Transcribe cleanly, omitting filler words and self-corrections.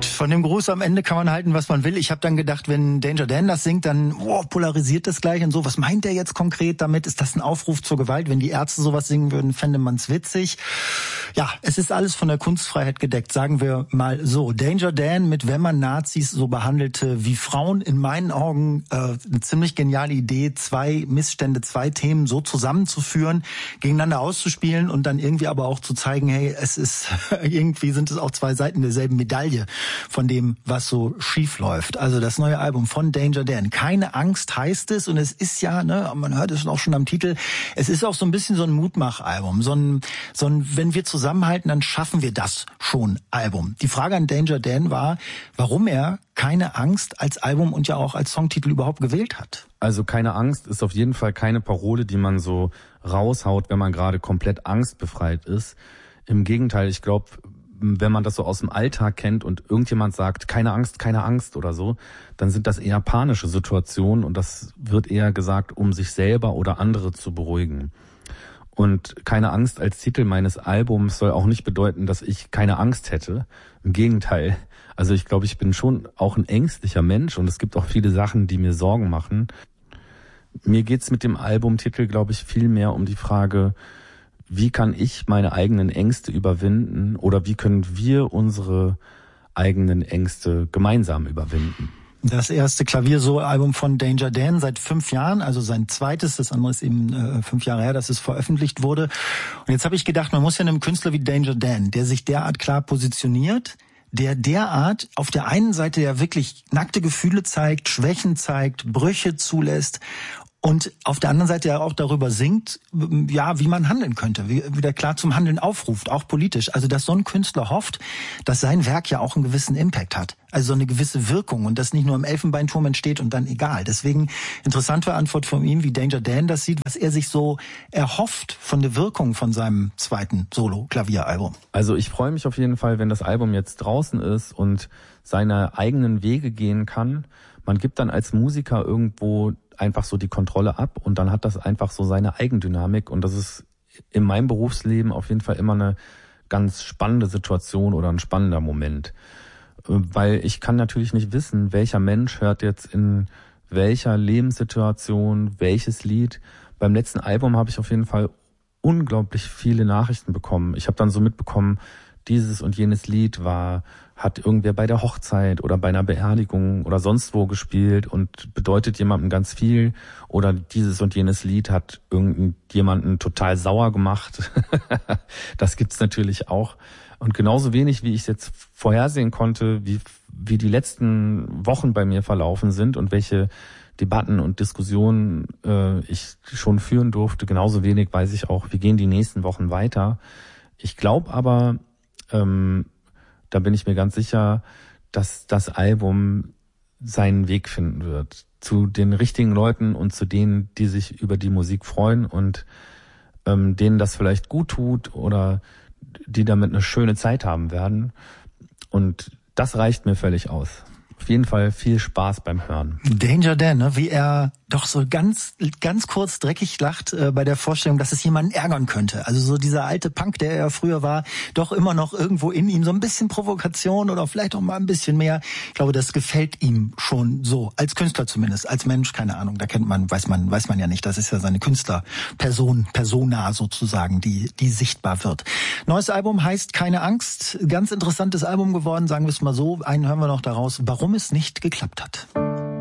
Gut, von dem Gruß am Ende kann man halten, was man will. Ich habe dann gedacht, wenn Danger Dan das singt, dann polarisiert das gleich und so. Was meint er jetzt konkret damit? Ist das ein Aufruf zur Gewalt? Wenn die Ärzte sowas singen würden, fände man's witzig. Ja, es ist alles von der Kunstfreiheit gedeckt, sagen wir mal so. Danger Dan mit Wenn man Nazis so behandelte wie Frauen, in meinen Augen eine ziemlich geniale Idee, zwei Missstände, zwei Themen so zusammenzuführen, gegeneinander auszuspielen und dann irgendwie aber auch zu zeigen, hey, es ist irgendwie sind es auch zwei Seiten derselben Medaille von dem, was so schief läuft. Also das neue Album von Danger Dan. Keine Angst heißt es, und es ist ja, man hört es auch schon am Titel, es ist auch so ein bisschen so ein Mutmach-Album. So ein, wenn wir zusammenhalten, dann schaffen wir das schon Album. Die Frage an Danger Dan war, warum er Keine Angst als Album und ja auch als Songtitel überhaupt gewählt hat. Also Keine Angst ist auf jeden Fall keine Parole, die man so raushaut, wenn man gerade komplett angstbefreit ist. Im Gegenteil, ich glaube, wenn man das so aus dem Alltag kennt und irgendjemand sagt, keine Angst oder so, dann sind das eher panische Situationen und das wird eher gesagt, um sich selber oder andere zu beruhigen. Und Keine Angst als Titel meines Albums soll auch nicht bedeuten, dass ich keine Angst hätte. Im Gegenteil. Also ich glaube, ich bin schon auch ein ängstlicher Mensch und es gibt auch viele Sachen, die mir Sorgen machen. Mir geht's mit dem Albumtitel, glaube ich, viel mehr um die Frage, wie kann ich meine eigenen Ängste überwinden oder wie können wir unsere eigenen Ängste gemeinsam überwinden? Das erste Klaviersolo-Album von Danger Dan seit 5 Jahren, also sein zweites, das andere ist eben 5 Jahre her, dass es veröffentlicht wurde. Und jetzt habe ich gedacht, man muss ja einem Künstler wie Danger Dan, der sich derart klar positioniert, der derart auf der einen Seite ja wirklich nackte Gefühle zeigt, Schwächen zeigt, Brüche zulässt und auf der anderen Seite ja auch darüber singt, ja, wie man handeln könnte, wie der klar zum Handeln aufruft, auch politisch. Also, dass so ein Künstler hofft, dass sein Werk ja auch einen gewissen Impact hat. Also so eine gewisse Wirkung und das nicht nur im Elfenbeinturm entsteht und dann egal. Deswegen interessante Antwort von ihm, wie Danger Dan das sieht, was er sich so erhofft von der Wirkung von seinem zweiten Solo-Klavieralbum. Also ich freue mich auf jeden Fall, wenn das Album jetzt draußen ist und seine eigenen Wege gehen kann. Man gibt dann als Musiker irgendwo einfach so die Kontrolle ab und dann hat das einfach so seine Eigendynamik und das ist in meinem Berufsleben auf jeden Fall immer eine ganz spannende Situation oder ein spannender Moment. Weil ich kann natürlich nicht wissen, welcher Mensch hört jetzt in welcher Lebenssituation welches Lied. Beim letzten Album habe ich auf jeden Fall unglaublich viele Nachrichten bekommen. Ich habe dann so mitbekommen, dieses und jenes Lied hat irgendwer bei der Hochzeit oder bei einer Beerdigung oder sonst wo gespielt und bedeutet jemandem ganz viel. Oder dieses und jenes Lied hat irgendjemanden total sauer gemacht. Das gibt's natürlich auch. Und genauso wenig, wie ich jetzt vorhersehen konnte, wie die letzten Wochen bei mir verlaufen sind und welche Debatten und Diskussionen ich schon führen durfte, genauso wenig weiß ich auch, wie gehen die nächsten Wochen weiter. Ich glaube aber, da bin ich mir ganz sicher, dass das Album seinen Weg finden wird. Zu den richtigen Leuten und zu denen, die sich über die Musik freuen und denen das vielleicht gut tut oder die damit eine schöne Zeit haben werden. Und das reicht mir völlig aus. Auf jeden Fall viel Spaß beim Hören. Danger Dan, ne? Wie er doch so ganz kurz dreckig lacht bei der Vorstellung, dass es jemanden ärgern könnte. Also so dieser alte Punk, der er früher war, doch immer noch irgendwo in ihm so ein bisschen Provokation oder vielleicht auch mal ein bisschen mehr. Ich glaube, das gefällt ihm schon so, als Künstler zumindest, als Mensch, keine Ahnung, da weiß man ja nicht. Das ist ja seine Persona sozusagen, die sichtbar wird. Neues Album heißt Keine Angst. Ganz interessantes Album geworden, sagen wir es mal so. Einen hören wir noch daraus, warum es nicht geklappt hat.